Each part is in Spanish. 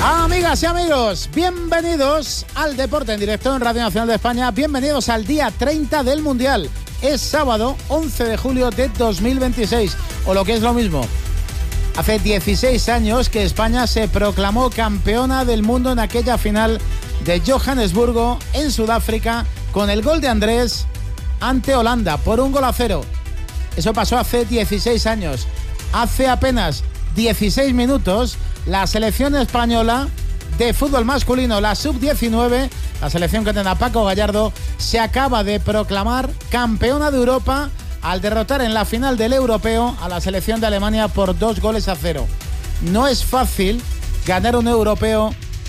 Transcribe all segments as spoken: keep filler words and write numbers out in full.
Amigas y amigos, bienvenidos al Deporte en Directo en Radio Nacional de España. Bienvenidos al día treinta del Mundial. Es sábado once de julio de dos mil veintiséis. O lo que es lo mismo, hace dieciséis años que España se proclamó campeona del mundo en aquella final de Johannesburgo, en Sudáfrica, con el gol de Andrés ante Holanda por un gol a cero. Eso pasó hace dieciséis años. Hace apenas dieciséis minutos, la selección española de fútbol masculino, la sub diecinueve, la selección que tiene a Paco Gallardo, se acaba de proclamar campeona de Europa al derrotar en la final del europeo a la selección de Alemania por dos goles a cero. No es fácil ganar un europeo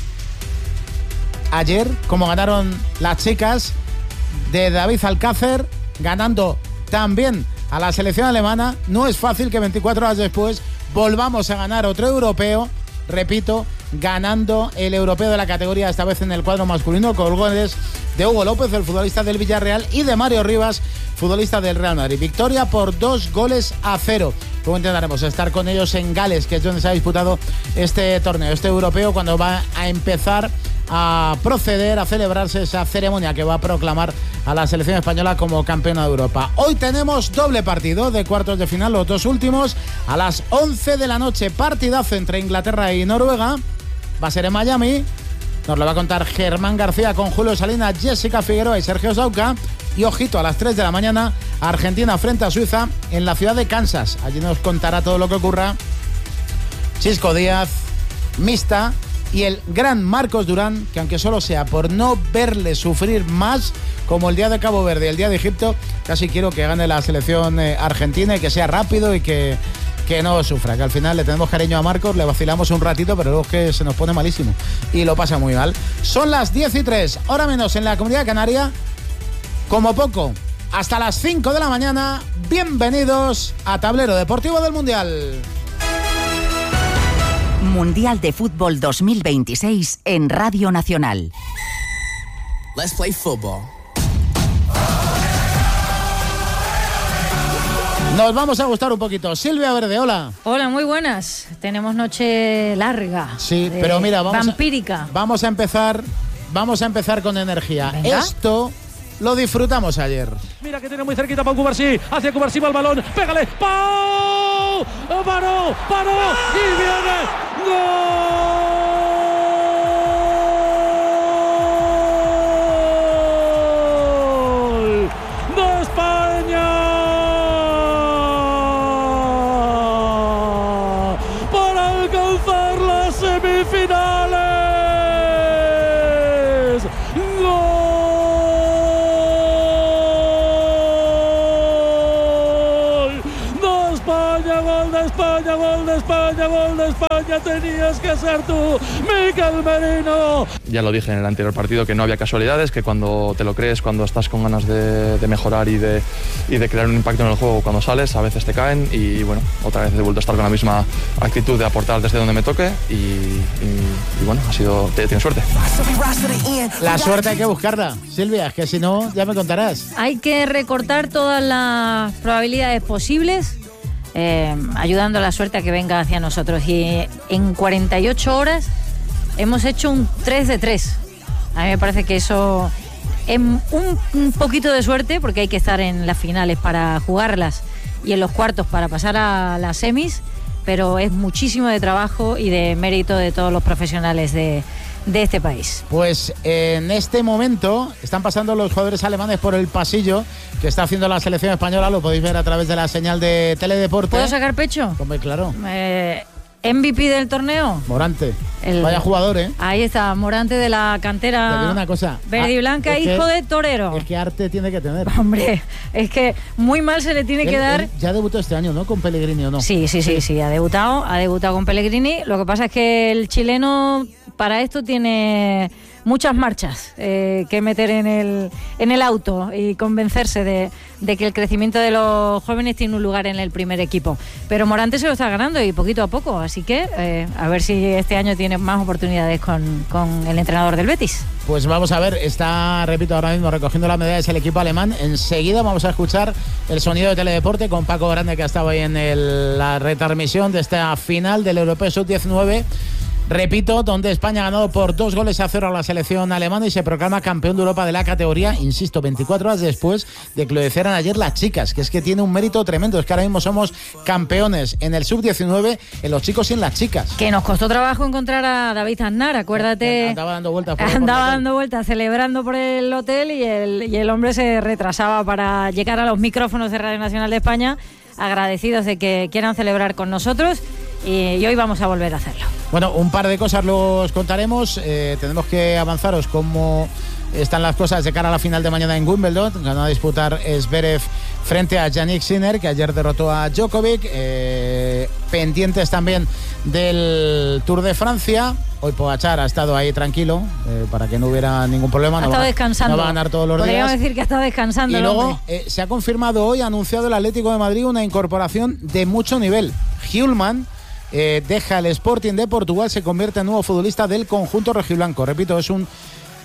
ayer, como ganaron las chicas de David Alcácer, ganando también a la selección alemana. No es fácil que veinticuatro horas después volvamos a ganar otro europeo, repito, ganando el europeo de la categoría, esta vez en el cuadro masculino, con goles de Hugo López, el futbolista del Villarreal, y de Mario Rivas, futbolista del Real Madrid. Victoria por dos goles a cero. Luego intentaremos estar con ellos en Gales, que es donde se ha disputado este torneo, este europeo, cuando va a empezar a proceder a celebrarse esa ceremonia que va a proclamar a la selección española como campeona de Europa. Hoy tenemos doble partido de cuartos de final, los dos últimos, a las once de la noche, partidazo entre Inglaterra y Noruega. Va a ser en Miami. Nos lo va a contar Germán García con Julio Salinas, Jessica Figueroa y Sergio Sauca. Y ojito, a las tres de la mañana, Argentina frente a Suiza en la ciudad de Kansas. Allí nos contará todo lo que ocurra Chisco Díaz, Mista y el gran Marcos Durán, que aunque solo sea por no verle sufrir más, como el día de Cabo Verde y el día de Egipto, casi quiero que gane la selección eh, argentina y que sea rápido y que, que no sufra, que al final le tenemos cariño a Marcos, le vacilamos un ratito, pero luego es que se nos pone malísimo y lo pasa muy mal. Son las diez y tres, hora menos en la Comunidad Canaria, como poco, hasta las cinco de la mañana. Bienvenidos a Tablero Deportivo del Mundial. Mundial de Fútbol dos mil veintiséis en Radio Nacional. Let's play football. Nos vamos a gustar un poquito. Silvia Verde, hola. Hola, muy buenas. Tenemos noche larga. Sí, pero mira, vamos vampírica. A, vamos a empezar, vamos a empezar con energía. Venga. Esto lo disfrutamos ayer. Mira que tiene muy cerquita para Cubarsí. Hacia Cubarsí va el balón. Pégale. ¡Pau! ¡Paró! ¡Paró! ¡Y viene! ¡Gol! ¡De España! Para alcanzar las semifinales. ¡Gol! ¡De España! ¡Gol de España! ¡Gol de España! ¡Gol de España! Tenías que ser tú, Mikel Merino. Ya lo dije en el anterior partido, que no había casualidades, que cuando te lo crees, cuando estás con ganas de, de mejorar y de, y de crear un impacto en el juego cuando sales, a veces te caen. Y bueno, otra vez he vuelto a estar con la misma actitud de aportar desde donde me toque y, y, y bueno, ha sido, te, tienes suerte. La suerte hay que buscarla, Silvia, es que si no, ya me contarás. Hay que recortar todas las probabilidades posibles, eh, ayudando a la suerte a que venga hacia nosotros. Y en cuarenta y ocho horas hemos hecho un tres de tres. A mí me parece que eso es un, un poquito de suerte, porque hay que estar en las finales para jugarlas y en los cuartos para pasar a las semis, pero es muchísimo de trabajo y de mérito de todos los profesionales de, de este país. Pues en este momento están pasando los jugadores alemanes por el pasillo que está haciendo la selección española. Lo podéis ver a través de la señal de Teledeporte. ¿Puedo sacar pecho? Hombre, claro. Eh, M V P del torneo. Morante. El, Vaya jugador, ¿eh? Ahí está, Morante de la cantera. Te digo una cosa. Verde y blanca, ah, hijo que, de torero. Es que arte tiene que tener. Hombre, es que muy mal se le tiene él, que dar. Él ya debutó este año, ¿no? Con Pellegrini, ¿o no? Sí, sí, sí, sí, sí, ha debutado, ha debutado con Pellegrini. Lo que pasa es que el chileno para esto tiene muchas marchas eh, que meter en el, en el auto y convencerse de, de que el crecimiento de los jóvenes tiene un lugar en el primer equipo. Pero Morante se lo está ganando y poquito a poco, así que eh, a ver si este año tiene más oportunidades con, con el entrenador del Betis. Pues vamos a ver, está, repito, ahora mismo recogiendo las medallas el equipo alemán. Enseguida vamos a escuchar el sonido de Teledeporte con Paco Grande, que ha estado ahí en el, la retransmisión de esta final del Europeo sub diecinueve. Repito, donde España ha ganado por dos goles a cero a la selección alemana y se proclama campeón de Europa de la categoría, insisto, veinticuatro horas después de que lo hicieran ayer las chicas, que es que tiene un mérito tremendo. Es que ahora mismo somos campeones en el sub diecinueve, en los chicos y en las chicas. Que nos costó trabajo encontrar a David Aznar, acuérdate. Andaba dando vueltas por, Andaba por dando vueltas, celebrando por el hotel y el, y el hombre se retrasaba para llegar a los micrófonos de Radio Nacional de España, agradecidos de que quieran celebrar con nosotros. Y hoy vamos a volver a hacerlo. Bueno, un par de cosas los contaremos. Eh, tenemos que avanzaros cómo están las cosas de cara a la final de mañana en Wimbledon. Ganó a disputar Zverev frente a Jannik Sinner, que ayer derrotó a Djokovic. Eh, pendientes también del Tour de Francia. Hoy Pogačar ha estado ahí tranquilo, eh, para que no hubiera ningún problema. Ha no estado va, descansando. No va a ganar todos los Podríamos días. decir que ha estado descansando. Y el luego eh, se ha confirmado hoy, ha anunciado el Atlético de Madrid una incorporación de mucho nivel. Hjulman eh, deja el Sporting de Portugal, se convierte en nuevo futbolista del conjunto rojiblanco. Repito, es un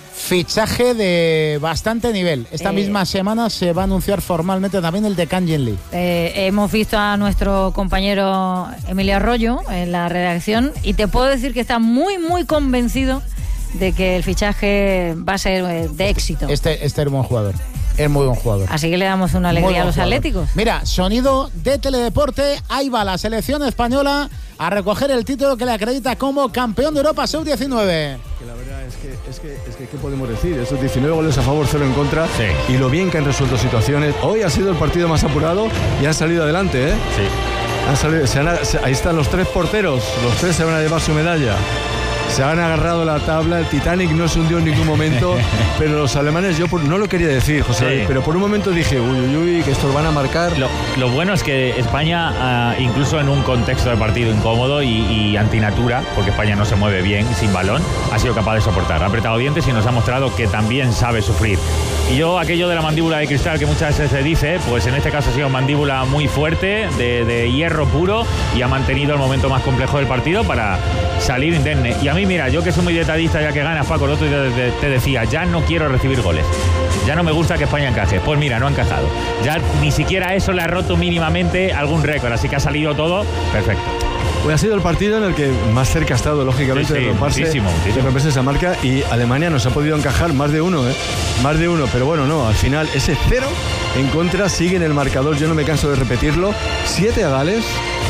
fichaje de bastante nivel. Esta eh, misma semana se va a anunciar formalmente también el de Kangin Lee. Eh, hemos visto a nuestro compañero Emilio Arroyo en la redacción y te puedo decir que está muy, muy convencido de que el fichaje va a ser de éxito. Este, este es buen jugador. Es muy buen jugador. Así que le damos una alegría a los jugador. atléticos. Mira, sonido de Teledeporte. Ahí va la selección española a recoger el título que le acredita como campeón de Europa sub diecinueve. Que la verdad es que, es que, es que ¿qué podemos decir? Esos diecinueve goles a favor, cero en contra. Sí. Y lo bien que han resuelto situaciones. Hoy ha sido el partido más apurado y han salido adelante, ¿eh? Sí. Han salido, se han, se, ahí están los tres porteros. Los tres se van a llevar su medalla. Se han agarrado la tabla, el Titanic no se hundió en ningún momento, pero los alemanes, yo por, no lo quería decir, José, sí. pero por un momento dije, uy, uy, uy, que estos van a marcar. Lo, lo bueno es que España, uh, incluso en un contexto de partido incómodo y, y antinatura, porque España no se mueve bien sin balón, ha sido capaz de soportar. Ha apretado dientes y nos ha mostrado que también sabe sufrir. Y yo, aquello de la mandíbula de cristal que muchas veces se dice, pues en este caso ha sido mandíbula muy fuerte, de, de hierro puro, y ha mantenido el momento más complejo del partido para salir indemne. Y a mí, mira, yo que soy muy detallista, ya que ganas, Paco, el otro día te, te decía, ya no quiero recibir goles. Ya no me gusta que España encaje. Pues mira, no ha encajado. Ya ni siquiera eso le ha roto mínimamente algún récord, así que ha salido todo perfecto. Pues ha sido el partido en el que más cerca ha estado, lógicamente, sí, sí, de romperse, muchísimo, muchísimo. de romperse esa marca, y Alemania nos ha podido encajar más de uno, ¿eh? Más de uno, pero bueno, no, al final ese cero en contra sigue en el marcador, yo no me canso de repetirlo. Siete a Gales,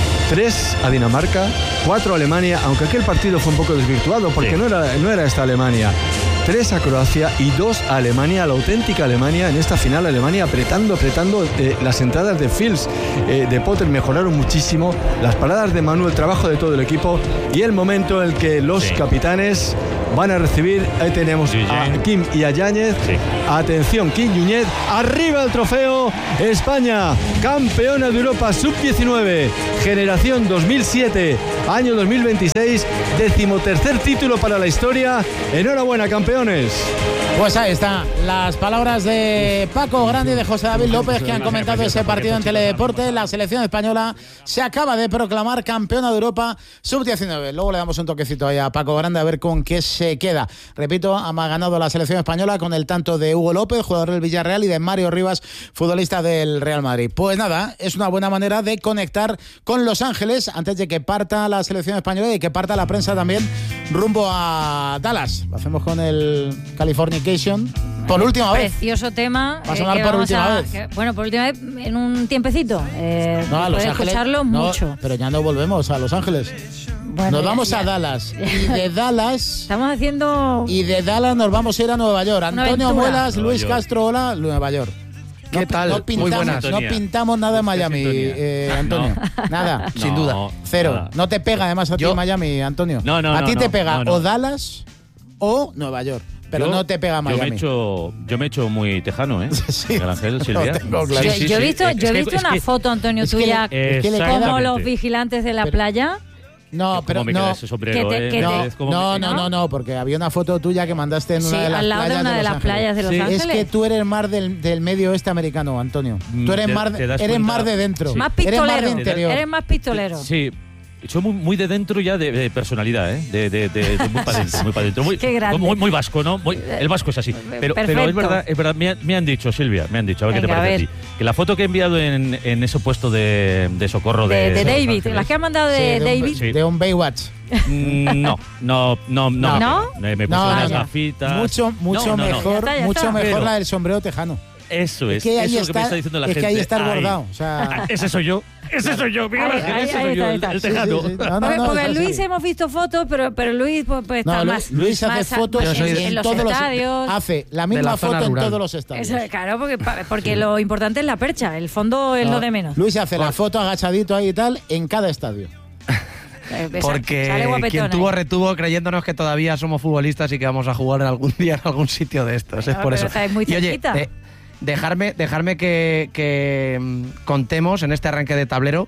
tres a Dinamarca, cuatro a Alemania, aunque aquel partido fue un poco desvirtuado porque sí. no era, no era esta Alemania. Tres a Croacia y dos a Alemania, la auténtica Alemania en esta final. Alemania apretando, apretando. Eh, las entradas de Fields, eh, de Potter mejoraron muchísimo. Las paradas de Manu, el trabajo de todo el equipo y el momento en el que los sí. capitanes van a recibir. Ahí tenemos a Kim y a Yáñez. Sí. Atención, Kim Yáñez. Arriba el trofeo. España, campeona de Europa sub diecinueve. Generación dos mil siete, año dos mil veintiséis. Decimotercer título para la historia. Enhorabuena, campeón. Pues ahí está, las palabras de Paco Grande y de José David López, que han comentado ese partido en Teledeporte. La selección española se acaba de proclamar campeona de Europa sub diecinueve. Luego le damos un toquecito ahí a Paco Grande a ver con qué se queda. Repito, ha ganado la selección española con el tanto de Hugo López, jugador del Villarreal, y de Mario Rivas, futbolista del Real Madrid. Pues nada, es una buena manera de conectar con Los Ángeles antes de que parta la selección española y que parta la prensa también rumbo a Dallas. Lo hacemos con el Californication por última vez. Precioso tema. Va a sonar eh, por última a, vez. Que, bueno, por última vez en un tiempecito. Eh, no, a Los Ángeles. escucharlo no, mucho. Pero ya no volvemos a Los Ángeles. Bueno, nos vamos ya, ya. a Dallas. Y de Dallas. Estamos haciendo. Y de Dallas nos vamos a ir a Nueva York. Antonio Muelas, Luis York. Castro, hola, Nueva York. ¿Qué no, tal? No pintamos, Muy buenas. No pintamos nada en Miami, eh, Antonio. No. Nada. No, sin duda. Cero. Nada. No te pega además a ti Yo... Miami, Antonio. No, no, a ti no, te no, pega no, no. o Dallas o Nueva York. Pero yo, no te pega Miami. Yo me he hecho, yo me he hecho muy tejano, ¿eh? Sí. Miguel Ángel, Silvia. Claro. Sí, sí, yo he visto, sí. yo he Es visto que, una es que, foto, Antonio, es que tuya, le, es que le como los vigilantes de la pero, playa. No, pero me no. queda ese sombrero, que te, eh? que No, te, no, no, no, no, porque había una foto tuya que mandaste en sí, una de las al lado playas de una de, de las Los playas de Los sí, Ángeles. Es que tú eres mar del, del medio oeste americano, Antonio. Tú eres ¿Te, mar, te das eres cuenta? mar de dentro. Sí. Más Eres mar pistolero. de interior. Eres más pistolero. Sí. Soy muy, muy de dentro ya de, de personalidad, ¿eh? De, de, de, de muy para dentro, muy para dentro. Muy, Qué grande. Muy, muy vasco, ¿no? Muy, el vasco es así. Pero, pero es verdad, es verdad me, me han dicho, Silvia, me han dicho, a ver Venga, qué te parece a, a, ti. Que la foto que he enviado en, en ese puesto de, de socorro de, de, de de David, Ángeles, las que ha mandado de, sí, de David. Un, sí. De un Baywatch. No, no, no, no. ¿No? Me, me puse No, unas no, no. gafitas. Mucho, mucho No, no, no. mejor, Ya está, ya mucho está. mejor Pero- la del sombrero tejano. Eso es, Es que ahí eso es lo que me está- está diciendo la es gente. que ahí está el Ahí. bordado, o sea- Ese soy yo, ese soy yo, Miguel Ahí, Ángel, ahí, ese ahí soy yo, está, el, ahí el está. tejano. Sí, sí, sí. No, no, porque no, porque es Luis así. hemos visto fotos, pero, pero Luis pues, pues, No, está Lu- más. Luis hace más- fotos más Yo soy en, de- en los todos los estadios. hace la de misma la zona foto rural. en todos los estadios. Eso, claro, porque, porque lo importante es la percha, el fondo es No, lo de menos. Luis hace la foto agachadito ahí y tal en cada estadio. Eh, esa- Porque sale guapetón quien ahí. tuvo retuvo creyéndonos que todavía somos futbolistas y que vamos a jugar en algún día en algún sitio de estos. Es Ah, por pero eso. estáis muy Y oye, cerquita. de- dejarme, dejarme que, que, mm, contemos en este arranque de tablero.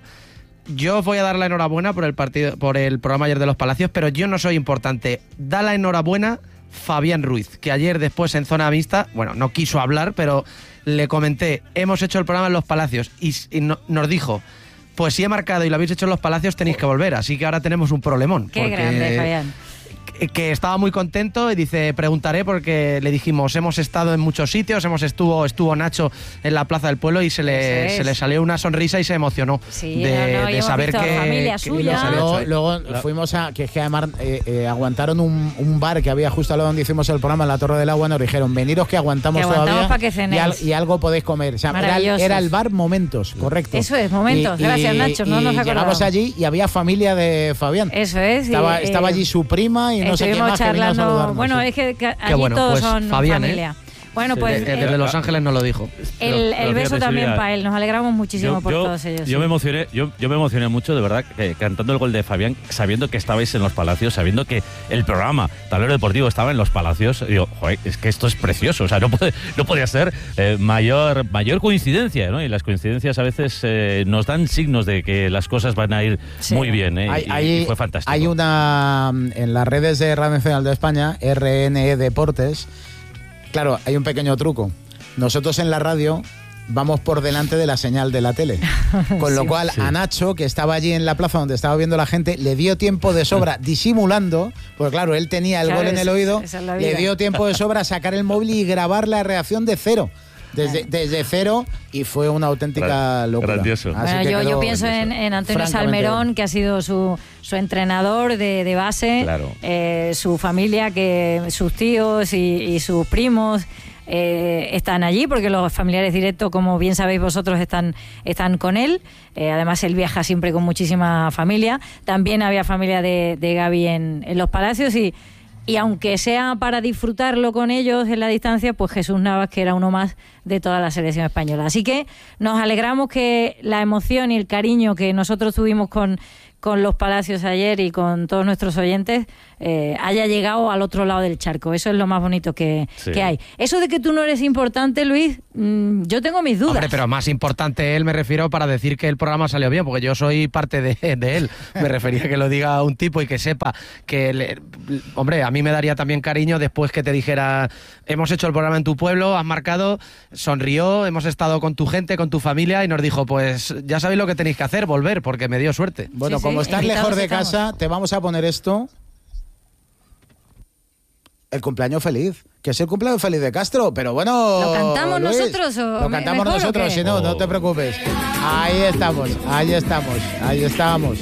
Yo os voy a dar la enhorabuena por el partido, por el programa ayer de los Palacios, pero yo no soy importante. Da la enhorabuena Fabián Ruiz, que ayer después en zona mixta, bueno, no quiso hablar, pero le comenté, hemos hecho el programa en los Palacios y, y no- nos dijo, pues si he marcado y lo habéis hecho en los Palacios tenéis que volver, así que ahora tenemos un problemón. Qué porque- grande, Fabián. que- que estaba muy contento y dice, preguntaré porque le dijimos, hemos estado en muchos sitios, hemos estuvo estuvo Nacho en la Plaza del Pueblo y se le, Eso es. se le salió una sonrisa y se emocionó Sí, de, no, no, y de hemos saber visto que, familia que suya. nos había hecho Luego, ahí. luego fuimos a que, es que además eh, eh, aguantaron un, un bar que había justo al lado donde hicimos el programa en la Torre del Agua. Nos dijeron, veniros que aguantamos, Que aguantamos todavía pa' que y, cenéis. al- y algo podéis comer. O sea, era, el- Maravillosos. era el bar Momentos, correcto. Eso es, Momentos. Gracias, Nacho, no y nos llegamos acordábamos. allí y había familia de Fabián. Eso es. y, Estaba, eh, estaba allí su prima y no sé quién estuvimos más que vino a charlando. saludarnos. Bueno, sí. es que, que allí bueno, todos pues, son Fabián, ¿eh? familia. Bueno, Sí, pues de- eh, desde Los Ángeles nos lo dijo. el, Pero- el pero beso fíjate, también Silvia, para él. Nos alegramos muchísimo Yo, por yo- todos ellos. yo sí. me emocioné, yo, yo me emocioné mucho, de verdad, que- cantando el gol de Fabián, sabiendo que estabais en los Palacios, sabiendo que el programa Tablero Deportivo estaba en los Palacios. Digo, joder, es que esto es precioso, o sea, no puede, no podía ser eh, mayor, mayor coincidencia, ¿no? Y las coincidencias a veces eh, nos dan signos de que las cosas van a ir Sí. muy bien, ¿eh? Hay, Y- hay- y fue fantástico. hay una en las redes de Radio Nacional de España, R N E Deportes. Claro, hay un pequeño truco. Nosotros en la radio vamos por delante de la señal de la tele. Con lo Sí. cual, a Nacho, que estaba allí en la plaza donde estaba viendo la gente, le dio tiempo de sobra, disimulando, porque claro, él tenía el Claro, gol en es- el oído, esa es la le vida. dio tiempo de sobra a sacar el móvil y grabar la reacción de cero. Desde, desde cero, y fue una auténtica Gran- locura. grandioso. Así Bueno, que yo, yo quedó pienso en, en Antonio francamente Salmerón, que ha sido su, su entrenador de, de base, Claro. eh, su familia, que sus tíos y, y sus primos eh, están allí, porque los familiares directos, como bien sabéis vosotros, están, están con él. Eh, además, él viaja siempre con muchísima familia. También había familia de, de Gaby en, en los Palacios y... Y aunque sea para disfrutarlo con ellos en la distancia, pues Jesús Navas, que era uno más de toda la selección española. Así que nos alegramos que la emoción y el cariño que nosotros tuvimos con, con los Palacios ayer y con todos nuestros oyentes eh, haya llegado al otro lado del charco. Eso es lo más bonito que, Sí. que hay. Eso de que tú no eres importante, Luis, mmm, yo tengo mis dudas. Hombre, pero más importante él me refiero para decir que el programa salió bien, porque yo soy parte de, de él. Me refería a que lo diga un tipo y que sepa que, le- hombre, a mí me daría también cariño después que te dijera, hemos hecho el programa en tu pueblo, has marcado, sonrió, hemos estado con tu gente, con tu familia y nos dijo, pues ya sabéis lo que tenéis que hacer, volver, porque me dio suerte. Bueno, Sí, sí, como estás invitados lejos de estamos. casa, te vamos a poner esto. El cumpleaños feliz, que es el cumpleaños feliz de Castro, pero bueno... ¿Lo cantamos Luis, nosotros o Lo me- cantamos mejor o nosotros, qué? si no, no te preocupes. Ahí estamos, ahí estamos, ahí estamos.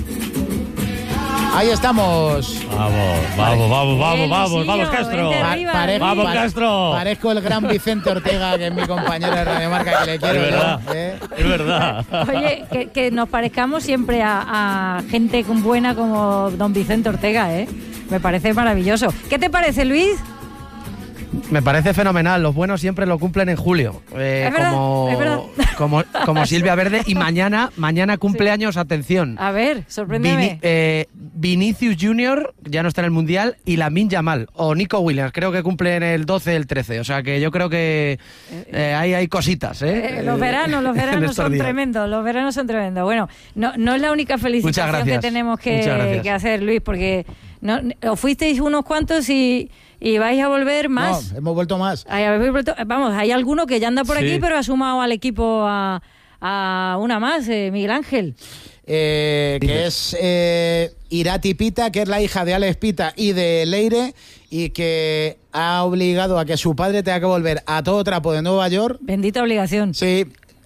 Ahí estamos. Vamos, vamos, vamos, vamos, El vamos, Luisillo, vamos, Castro. vente Pa- arriba, pare- Vamos, pare- Castro. Parezco el gran Vicente Ortega, que es mi compañero de Radio Marca, que le Es quiero. verdad, yo, ¿eh? es verdad. Oye, que, que nos parezcamos siempre a, a gente con buena como don Vicente Ortega, ¿eh? Me parece maravilloso. ¿Qué te parece, Luis? Me parece fenomenal, los buenos siempre lo cumplen en julio. Eh, Es verdad, como, es verdad. como, como Silvia Verde. Y mañana, mañana cumpleaños, atención. A ver, sorpréndeme. Vini- eh, Vinicius Junior, ya no está en el Mundial, y Lamine Yamal, o Nico Williams, creo que cumplen el doce, el trece. O sea que yo creo que eh, ahí hay cositas. ¿eh? Eh, los veranos, los En veranos estos son días. tremendos, los veranos son tremendos. Bueno, no, no es la única felicitación Muchas que gracias. tenemos Muchas que, gracias. que hacer, Luis, porque no, os fuisteis unos cuantos y, y vais a volver más. No, hemos vuelto más. Ay, habéis vuelto- vamos, hay alguno que ya anda por Sí. aquí, pero ha sumado al equipo a, a una más, eh, Miguel Ángel. Eh, que es eh, Irati Pita, que es la hija de Alex Pita y de Leire, y que ha obligado a que su padre tenga que volver a todo trapo de Nueva York. Bendita obligación. Sí,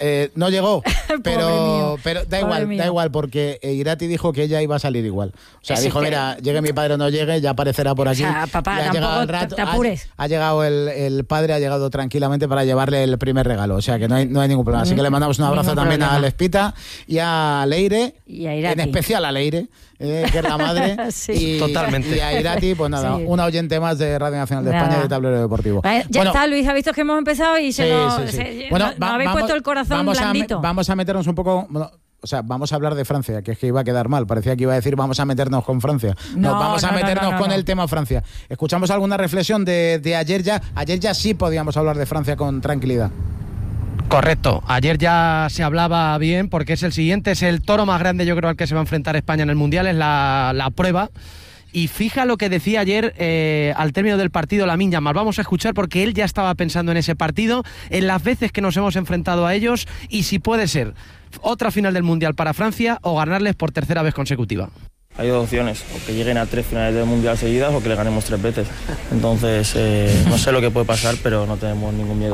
Eh, no llegó, pero, mío, pero da pobre igual, mío. da igual, porque Irati dijo que ella iba a salir igual. O sea, Ese dijo, que- mira, llegue mi padre o no llegue, ya aparecerá por aquí. O sea, papá, Y ha tampoco llegado el te- rato, te apures. Ha, ha llegado el, el padre, ha llegado tranquilamente para llevarle el primer regalo. O sea, que no hay, no hay ningún problema. Así que le mandamos un abrazo Ningún también problema. a Lespita y a Leire, Y a Irati. en especial a Leire, eh, que es la madre. Sí. y, Totalmente. Y a Irati, pues nada, Sí. una oyente más de Radio Nacional de Nada. España y de Tablero Deportivo. Vale, ya Bueno, está, Luis, ha visto que hemos empezado y se Sí, nos, sí, sí. se- Bueno, no- nos va- habéis vamos- puesto el corazón vamos a, me- blandito. vamos a meternos un poco... bueno, o sea, vamos a hablar de Francia, que es que iba a quedar mal. Parecía que iba a decir vamos a meternos con Francia. No, No, vamos a no, no, meternos no, no, con no. el tema Francia. ¿Escuchamos alguna reflexión de, de ayer ya? Ayer ya sí podíamos hablar de Francia con tranquilidad. Correcto, ayer ya se hablaba bien porque es el siguiente, es el toro más grande yo creo al que se va a enfrentar España en el Mundial, es la, la prueba. Y fija lo que decía ayer eh, al término del partido Lamine Yamal. Vamos a escuchar porque él ya estaba pensando en ese partido, en las veces que nos hemos enfrentado a ellos y si puede ser otra final del Mundial para Francia o ganarles por tercera vez consecutiva. Hay dos opciones, o que lleguen a tres finales del Mundial seguidas o que le ganemos tres veces. Entonces, eh, no sé lo que puede pasar, pero no tenemos ningún miedo.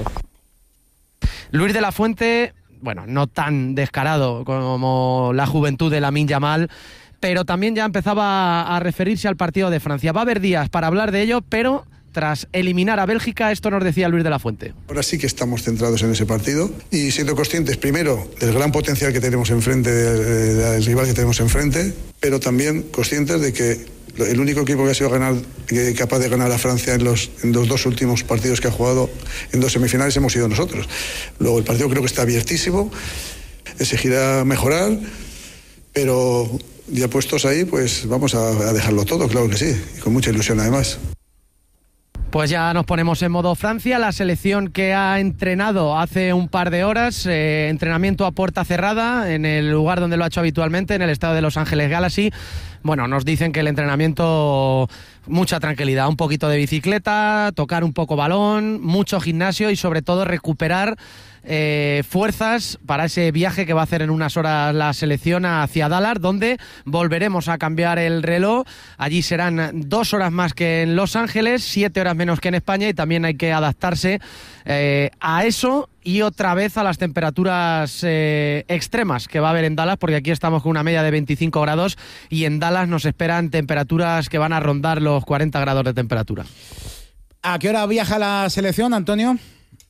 Luis de la Fuente, bueno, no tan descarado como la juventud de Lamine Yamal, pero también ya empezaba a referirse al partido de Francia. Va a haber días para hablar de ello, pero tras eliminar a Bélgica, esto nos decía Luis de la Fuente. Ahora sí que estamos centrados en ese partido y siendo conscientes, primero, del gran potencial que tenemos enfrente, de- de- del rival que tenemos enfrente, pero también conscientes de que el único equipo que ha sido ganar, que capaz de ganar a Francia en los, en los dos últimos partidos que ha jugado en dos semifinales hemos sido nosotros. Luego el partido creo que está abiertísimo, exigirá mejorar, pero ya puestos ahí, pues vamos a, a dejarlo todo, claro que sí, y con mucha ilusión además. Pues ya nos ponemos en modo Francia, la selección que ha entrenado hace un par de horas, eh, entrenamiento a puerta cerrada en el lugar donde lo ha hecho habitualmente, en el estadio de Los Ángeles Galaxy. Bueno, nos dicen que el entrenamiento, mucha tranquilidad, un poquito de bicicleta, tocar un poco balón, mucho gimnasio y sobre todo recuperar eh, fuerzas para ese viaje que va a hacer en unas horas la selección hacia Dallas, donde volveremos a cambiar el reloj. Allí serán dos horas más que en Los Ángeles, siete horas menos que en España y también hay que adaptarse eh, a eso y otra vez a las temperaturas eh, extremas que va a haber en Dallas, porque aquí estamos con una media de veinticinco grados y en Dallas nos esperan temperaturas que van a rondar los cuarenta grados de temperatura. ¿A qué hora viaja la selección, Antonio?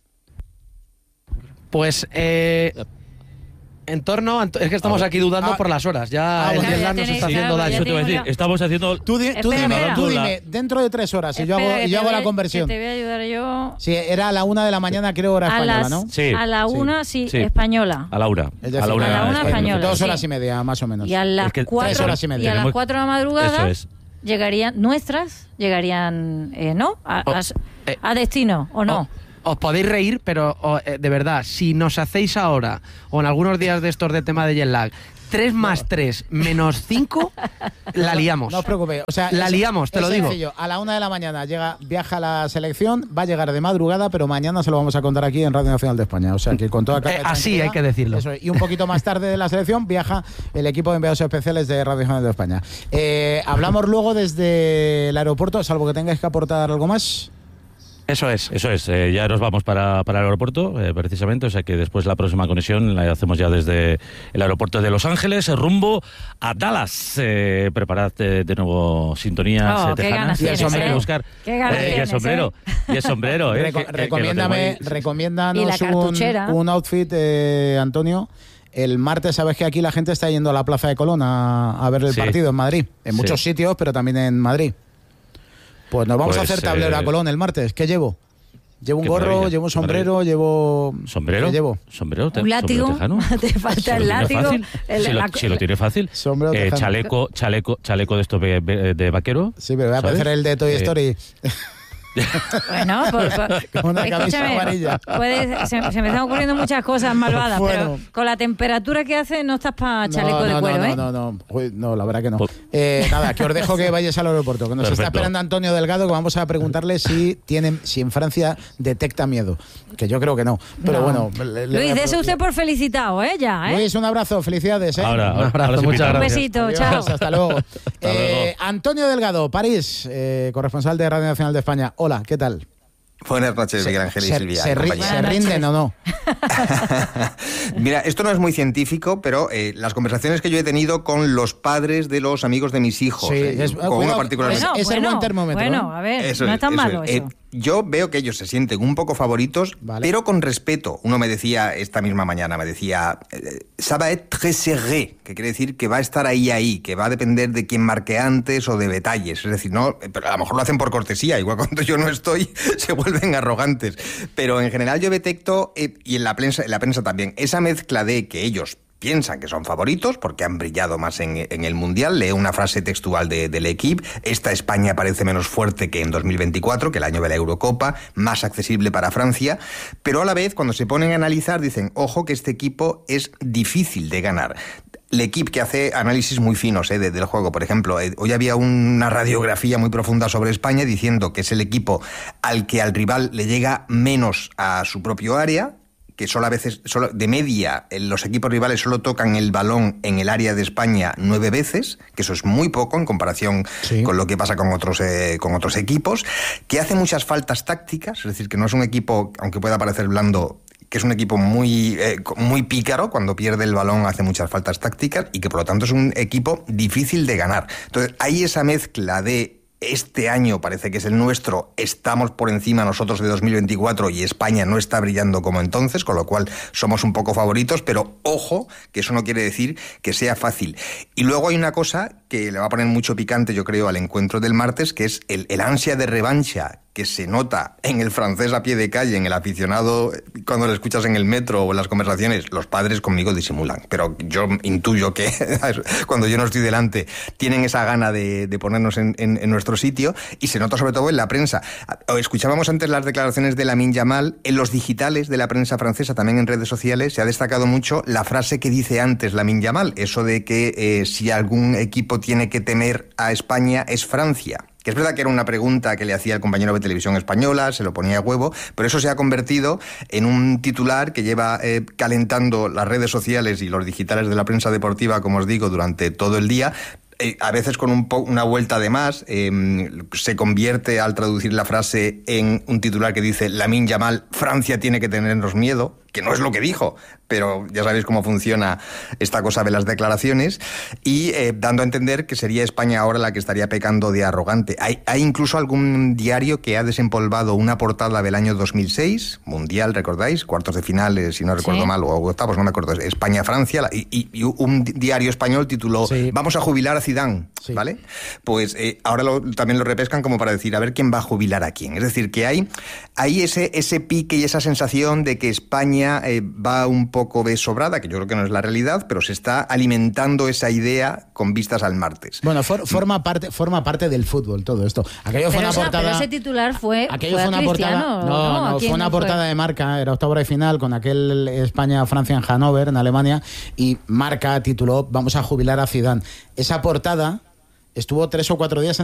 Pues eh, en torno, a- es que estamos aquí dudando Ah, por las horas, ya ah, el bueno, jet ya lag nos tenéis- está haciendo claro, daño. ya Eso te iba a decir, tenemos ya- estamos haciendo... Tú, di- tú Espera, dime, espera. tú dime, dentro de tres horas, y yo hago, Espera, y que yo te hago voy la a- conversión. que te voy a ayudar yo. Sí, era a la una de la mañana, creo, hora A española, las, ¿no? Sí, a la sí. una, sí, Sí. española. A la una. Es decir, a la una, a la una española, Dos sí. horas y media, más o menos. Y a las Es que cuatro, tres horas y media. a las Tenemos- cuatro de la madrugada Eso es. llegarían, nuestras, llegarían, eh, ¿no? A, Oh, a- eh, a destino, ¿o no? Os podéis reír, pero oh, eh, de verdad, si nos hacéis ahora, o en algunos días de estos de tema de jet lag, tres más tres menos cinco, la liamos. No os preocupéis. O sea, La es- liamos, te es lo digo. sencillo. A la una de la mañana llega, viaja la selección, va a llegar de madrugada, pero mañana se lo vamos a contar aquí en Radio Nacional de España. O sea, que con toda calma y Eh, así tranquilidad, hay que decirlo. eso es. Y un poquito más tarde de la selección viaja el equipo de enviados especiales de Radio Nacional de España. Eh, hablamos luego desde el aeropuerto, salvo que tengáis que aportar algo más. Eso es. Eso es, eh, ya nos vamos para, para el aeropuerto, eh, precisamente, o sea que después la próxima conexión la hacemos ya desde el aeropuerto de Los Ángeles, rumbo a Dallas. Eh, preparad eh, de nuevo sintonías Oh, eh, qué tejanas. ganas Y el tienes, sombrero, ¿eh? Oscar. Qué ganas Eh, y el tienes, sombrero, y el sombrero, eh, Reco- que- que- que lo recomiéndame, tengo ahí. recomiéndanos Y la un, cartuchera. un outfit, eh, Antonio. El martes, sabes que aquí la gente está yendo a la Plaza de Colón a, a ver el Sí. partido en Madrid. En Sí. muchos sitios, pero también en Madrid. Pues nos vamos Pues, a hacer tablero eh, a Colón el martes. ¿Qué llevo? Llevo un Qué gorro, maravilla, llevo un qué sombrero, llevo... ¿Sombrero? ¿Qué llevo? ¿Sombrero? te- Un látigo, sombrero tejano. te falta Si lo el tiene látigo. fácil, el- si, lo, la- si lo tiene fácil. Sombrero Eh, tejano. chaleco, chaleco, chaleco de estos de, de- de vaquero. Sí, pero voy a ¿sabes? aparecer el de Toy Eh, Story. Bueno, por, por- Con una camisa escúchame, amarilla. puedes- se, se me están ocurriendo muchas cosas malvadas, Bueno. pero con la temperatura que hace no estás para chaleco no, de no, cuero, no, ¿eh? no, no, no. Uy, no, la verdad que no. Pues- Eh, nada, que os dejo que vayáis al aeropuerto, que nos está Perfecto. esperando Antonio Delgado, que vamos a preguntarle si tienen, si en Francia detecta miedo. Que yo creo que no. Pero No. bueno, le- le voy Luis, a- dese usted por felicitado, ¿eh? Ya, ¿eh? Luis, un abrazo, felicidades. ¿eh? Ahora, Un ahora, abrazo, ahora sí muchas pita. Un gracias. besito, Adiós, chao. hasta luego. Hasta Eh, luego. Antonio Delgado, París, eh, corresponsal de Radio Nacional de España. Hola, ¿qué tal? Buenas noches, Se- Miguel Ángel y se- Silvia. se y ri- compañía. ¿Se rinden o no? Mira, esto no es muy científico, pero eh, las conversaciones que yo he tenido con los padres de los amigos de mis hijos, Sí, eh, es- con bueno, uno particularmente. Bueno, Es el bueno, buen termómetro, Bueno, ¿eh? a ver, Eso no es, es tan eso malo es. eso. Eh, yo veo que ellos se sienten un poco favoritos, pero con respeto. Uno me decía esta misma mañana, me decía, eh, ça va être très serré, que quiere decir que va a estar ahí, ahí, que va a depender de quién marque antes o de detalles. Es decir, no, pero a lo mejor lo hacen por cortesía, igual cuando yo no estoy se vuelven arrogantes. Pero en general yo detecto, eh, y en la prensa, en la prensa también, esa mezcla de que ellos piensan que son favoritos porque han brillado más en, en el Mundial. Leo una frase textual de, del equipo: esta España parece menos fuerte que en dos mil veinticuatro, que el año de la Eurocopa, más accesible para Francia, pero a la vez cuando se ponen a analizar dicen, ojo que este equipo es difícil de ganar. El equipo que hace análisis muy finos eh, de, del juego, por ejemplo, eh, hoy había una radiografía muy profunda sobre España diciendo que es el equipo al que al rival le llega menos a su propio área, que solo a veces, solo, de media, los equipos rivales solo tocan el balón en el área de España nueve veces, que eso es muy poco en comparación sí. con lo que pasa con otros, eh, con otros equipos, que hace muchas faltas tácticas, es decir, que no es un equipo, aunque pueda parecer blando, que es un equipo muy, eh, muy pícaro, cuando pierde el balón hace muchas faltas tácticas y que por lo tanto es un equipo difícil de ganar. Entonces hay esa mezcla de este año parece que es el nuestro, estamos por encima nosotros de dos mil veinticuatro y España no está brillando como entonces, con lo cual somos un poco favoritos, pero ojo, que eso no quiere decir que sea fácil. Y luego hay una cosa que le va a poner mucho picante, yo creo, al encuentro del martes, que es el, el ansia de revancha que se nota en el francés a pie de calle, en el aficionado, cuando lo escuchas en el metro o en las conversaciones. Los padres conmigo disimulan, pero yo intuyo que cuando yo no estoy delante tienen esa gana de, de ponernos en, en, en nuestro sitio, y se nota sobre todo en la prensa. Escuchábamos antes las declaraciones de Lamine Yamal. En los digitales de la prensa francesa, también en redes sociales, se ha destacado mucho la frase que dice antes Lamine Yamal, eso de que eh, si algún equipo tiene que temer a España es Francia. Que es verdad que era una pregunta que le hacía el compañero de televisión española, se lo ponía a huevo, pero eso se ha convertido en un titular que lleva eh, calentando las redes sociales y los digitales de la prensa deportiva, como os digo, durante todo el día. Eh, a veces con un po- una vuelta de más, eh, se convierte al traducir la frase en un titular que dice Lamine Yamal, Francia tiene que tenernos miedo, que no es lo que dijo, pero ya sabéis cómo funciona esta cosa de las declaraciones, y eh, dando a entender que sería España ahora la que estaría pecando de arrogante. Hay, hay incluso algún diario que ha desempolvado una portada del año dos mil seis, Mundial, ¿recordáis? Cuartos de final, si no recuerdo sí. mal, o octavos, no me acuerdo, España-Francia, y, y, y un diario español tituló sí. Vamos a jubilar a Zidane, sí. ¿vale? Pues eh, ahora lo, también lo repescan como para decir, a ver quién va a jubilar a quién. Es decir, que hay, hay ese, ese pique y esa sensación de que España eh, va un poco de sobrada, que yo creo que no es la realidad, pero se está alimentando esa idea con vistas al martes. Bueno, for, forma parte forma parte del fútbol todo esto. Aquello pero fue una esa, portada. Pero ese titular fue. Aquello fue, fue una Cristiano, portada. No, no, no fue una portada fue? de Marca. Era octava de final con aquel España-Francia en Hannover, en Alemania, y Marca tituló Vamos a jubilar a Zidane. Esa portada estuvo tres o cuatro días en